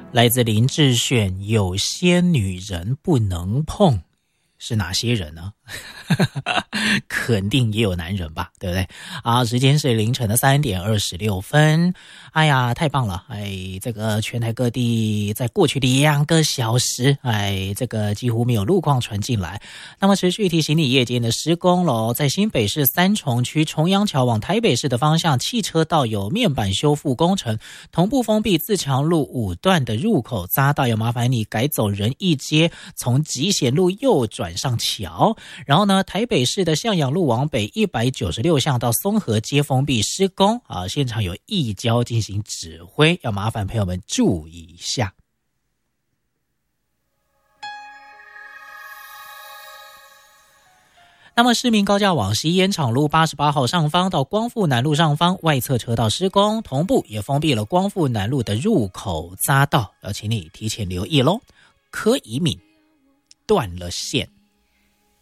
来自林志炫，有些女人不能碰，是哪些人呢？肯定也有男人吧，对不对？啊，时间是凌晨的3点26分。哎呀，太棒了！哎，这个全台各地在过去的2个小时，哎，这个几乎没有路况传进来。那么持续提醒你夜间的施工咯，在新北市三重区重阳桥往台北市的方向，汽车道有面板修复工程，同步封闭自强路5段的入口匝道，要麻烦你改走仁义街，从集贤路右转上桥。然后呢，台北市的向阳路往北196巷到松河街封闭施工啊，现场有义交进行指挥，要麻烦朋友们注意一下。那么市民高架往西烟厂路88号上方到光复南路上方外侧车道施工，同步也封闭了光复南路的入口匝道，要请你提前留意咯。柯以敏断了线。